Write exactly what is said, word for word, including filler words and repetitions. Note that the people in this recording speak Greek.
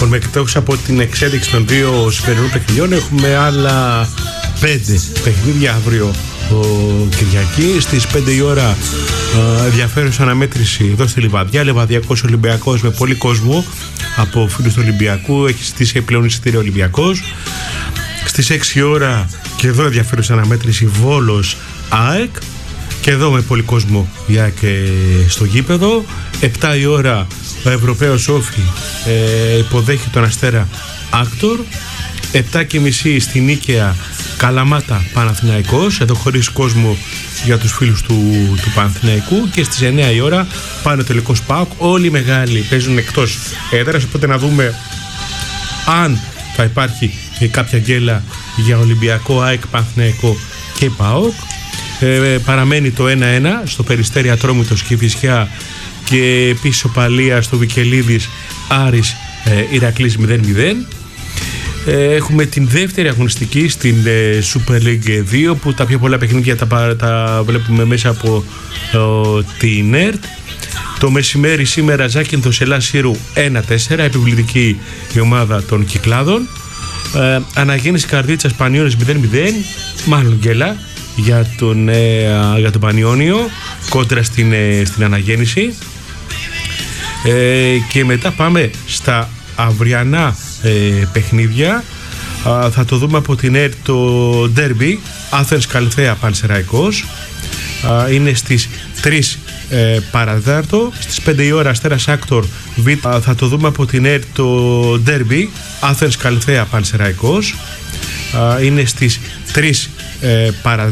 Λοιπόν, εκτός από την εξέλιξη των δύο σημερινών παιχνιδιών, έχουμε άλλα πέντε παιχνίδια αύριο ο Κυριακή. Στις πέντε η ώρα ε, ενδιαφέρουσα αναμέτρηση εδώ στη Λιβαδιά. Λιβαδιακός Ολυμπιακός με πολύ κόσμο από φίλους του Ολυμπιακού. Έχει στήσει πλέον εισιτήριο Ολυμπιακός. Στις έξι η ώρα και εδώ ενδιαφέρουσα αναμέτρηση Βόλος ΑΕΚ. Και εδώ με πολύ κόσμο η ΑΕΚ στο γήπεδο. επτά η ώρα ο Ευρωπαίος Όφη ε, υποδέχει τον Αστέρα Άκτορ. επτά και μισή στην Νίκαια Καλαμάτα Παναθηναϊκός, εδώ χωρίς κόσμο για τους φίλους του, του Παναθηναϊκού. Και στις εννιά η ώρα πάνε ο τελικός ΠΑΟΚ. Όλοι οι μεγάλοι παίζουν εκτός έδρας, οπότε να δούμε αν θα υπάρχει κάποια γκέλα για Ολυμπιακό, ΑΕΚ, Παναθηναϊκό και ΠΑΟΚ. Ε, παραμένει το ένα ένα στο Περιστέρι Ατρόμητος Κηφισιά και πίσω Παλία στο Βικελίδης Άρης ε, Ηρακλής μηδέν μηδέν. Ε, έχουμε την δεύτερη αγωνιστική στην ε, Super League δύο, που τα πιο πολλά παιχνίδια τα, τα βλέπουμε μέσα από ε, την ΕΡΤ. Το μεσημέρι σήμερα Ζάκυνθος Ελλάς Σύρου ένα τέσσερα, επιβλητική η ομάδα των Κυκλάδων. ε, Αναγέννηση Καρδίτσας Πανιώνης μηδέν μηδέν, μάλλον γκέλα για τον, ε, για τον Πανιώνιο κόντρα στην, ε, στην Αναγέννηση. ε, Και μετά πάμε στα αυριανά ε, παιχνίδια. ε, Θα το δούμε από την ΕΡΤ το ντέρμπι Άθενς Καλυθέα Πανσεραϊκός. ε, Είναι στις τρεις ε, παραδάρτο. Στις πέντε η ώρα Αστέρας Άκτορ Β. ε, Θα το δούμε από την ΕΡΤ το ντέρμπι Άθενς Καλυθέα Πανσεραϊκός. ε, Είναι στις τρεις ε, παραδάρτο.